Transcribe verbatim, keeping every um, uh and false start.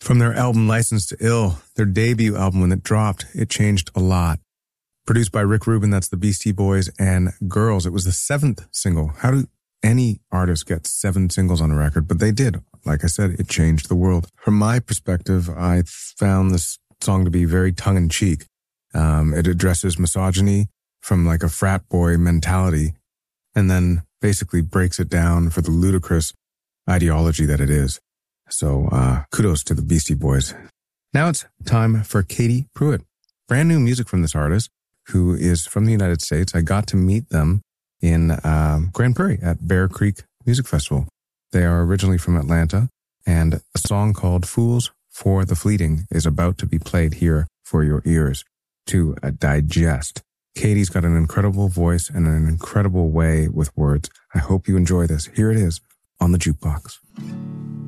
From their album License to Ill, their debut album when it dropped, it changed a lot. Produced by Rick Rubin, that's the Beastie Boys, and Girls. It was the seventh single. How do any artist get seven singles on a record? But they did. Like I said, it changed the world. From my perspective, I found this song to be very tongue-in-cheek. Um, it addresses misogyny from like a frat boy mentality, and then basically breaks it down for the ludicrous ideology that it is. So uh, kudos to the Beastie Boys. Now it's time for Katie Pruitt. Brand new music from this artist who is from the United States. I got to meet them in uh, Grand Prairie at Bear Creek Music Festival. They are originally from Atlanta, and a song called Fools for the Fleeting is about to be played here for your ears to uh, digest. Katie's got an incredible voice and an incredible way with words. I hope you enjoy this. Here it is on the Jukebox.